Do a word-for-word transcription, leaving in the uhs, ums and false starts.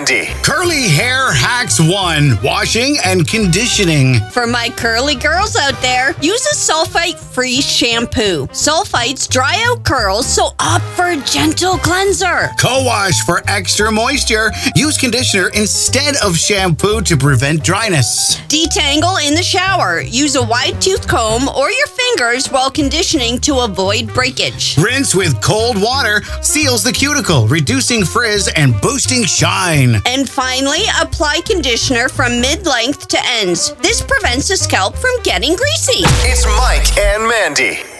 Mandy. Curly Hair Hacks one, washing and conditioning. For my curly girls out there, use a sulfite-free shampoo. Sulfites dry out curls, so opt for a gentle cleanser. Co-wash for extra moisture. Use conditioner instead of shampoo to prevent dryness. Detangle in the shower. Use a wide-toothed comb or your fingers while conditioning to avoid breakage. Rinse with cold water. Seals the cuticle, reducing frizz and boosting shine. And finally, apply conditioner from mid-length to ends. This prevents the scalp from getting greasy. It's Mike and Mandy.